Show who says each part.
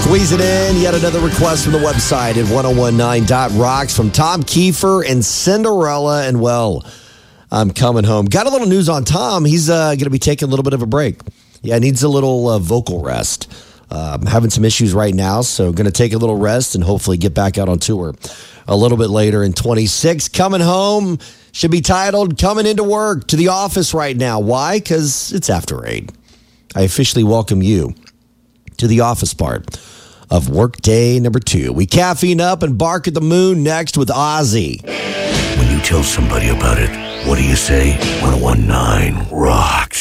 Speaker 1: Squeeze it in. Yet another request from the website at 1019.rocks from Tom Kiefer and Cinderella. And, well, I'm coming home. Got a little news on Tom. He's going to be taking a little bit of a break. Yeah, needs a little vocal rest. Having some issues right now, so going to take a little rest and hopefully get back out on tour a little bit later in 26. Coming home should be titled Coming Into Work to the Office right now. Why? Because it's after 8. I officially welcome you to the office part of workday number 2. We caffeine up and bark at the moon next with Ozzy.
Speaker 2: When you tell somebody about it, what do you say? 1019 rocks.